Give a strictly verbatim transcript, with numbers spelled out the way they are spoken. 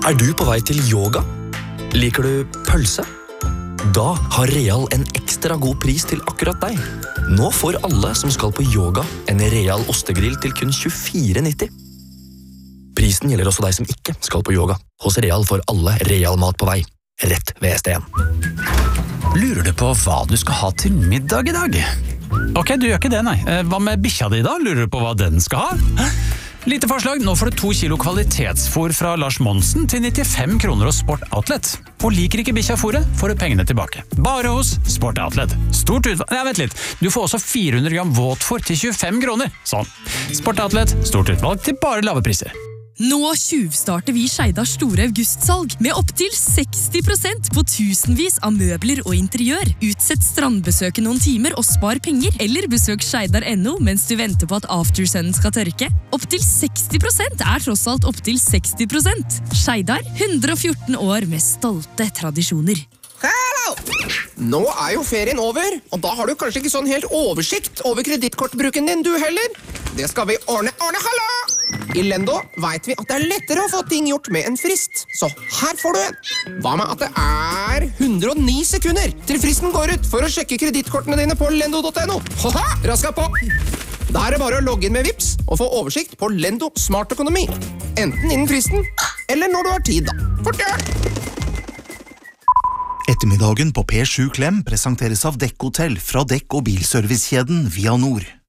Er du på vei til yoga? Liker du pølse? Da har Real en ekstra god pris til akkurat deg. Nå får alle som skal på yoga en Real ostegrill til kun tjuefire nitti. Prisen gjelder også deg som ikke skal på yoga. Hos Real får alle Real mat på vei. Rett ved steden. Lurer du på hva du skal ha til middag i dag? Ok, du gjør ikke det, nei. Hva med bikkja di da? Lurer du på hva den skal ha? Lite forslag, nå får du to kilo kvalitetsfôr fra Lars Monsen til nittifem kroner hos Sport Outlet. Og liker ikke bikkja fôret, får du pengene tilbake. Bare hos Sport Outlet. Stort utvalg... Nei, vent litt. Du får også fire hundre gram våtfôr til tjuefem kroner. Sånn. Sport Outlet, stort utvalg til bare lave priser. Nå tjuvstarter vi Skeidars store augustsalg med opptil seksti prosent på tusenvis av møbler og interiør. Utsett strandbesøket noen timer og spar penger, eller besøk skeidar punktum no mens du venter på at aftersunnen skal tørke. Opptil seksti prosent er tross alt opptil seksti prosent. Skeidar, hundre og fjorten år med stolte tradisjoner. Hallo! Nå er jo ferien over, og da har du kanskje ikke sånn helt oversikt over kredittkortbruken din, du heller. Det skal vi ordne. Ordne, hallo! I Lendo vet vi at det er lettere å få ting gjort med en frist, så her får du en. Hva med at det er hundre og ni sekunder til fristen går ut for å sjekke kredittkortene dine på lendo punktum no? Haha, raska på! Da er det bare å logge inn med Vips og få oversikt på Lendo Smart Økonomi. Enten innen fristen, eller når du har tid da. Fort gjør! Ettermiddagen på P sju Klem presenteres av Dekk Hotell fra Dekk- og bilservicekjeden Via Nord.